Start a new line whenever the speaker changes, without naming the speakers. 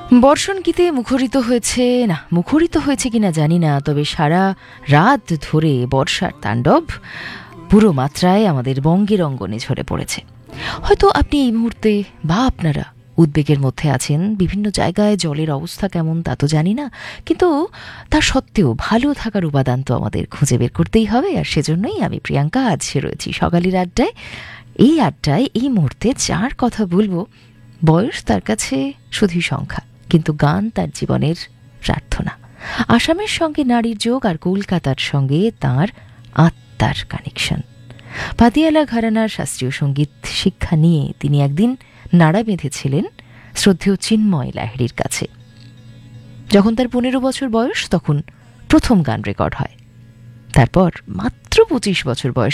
বর্ষণ গীতে মুখরিত হয়েছে কিনা জানি না, তবে সারা রাত ধরে বর্ষার তাণ্ডব পুরো মাত্রায় আমাদের বঙ্গের অঙ্গনে ঝরে পড়েছে। হয়তো আপনি এই মুহূর্তে বা আপনারা উদ্বেগের মধ্যে আছেন, বিভিন্ন জায়গায় জলের অবস্থা কেমন তা তো জানি না, কিন্তু তা সত্ত্বেও ভালো থাকার উপাদান তো আমাদের খুঁজে বের করতেই হবে। আর সেজন্যই আমি প্রিয়াঙ্কা আজ রয়েছি সকালের আড্ডায়। এই মুহূর্তে যার কথা বলবো, বয়স তার কাছে শুধুই সংখ্যা, কিন্তু গান তার জীবনের প্রার্থনা। আসামের সঙ্গে নারীর যোগ আর কলকাতার সঙ্গে তার আত্মার কানেকশন। পাতিয়ালা ঘরানার শাস্ত্রীয় সঙ্গীত শিক্ষা নিয়ে তিনি একদিন নাড়া বেঁধেছিলেন শ্রদ্ধেয় চিন্ময় লাহিড়ীর কাছে। যখন তার 15 বছর বয়স, তখন প্রথম গান রেকর্ড হয়। তারপর মাত্র 25 বছর বয়স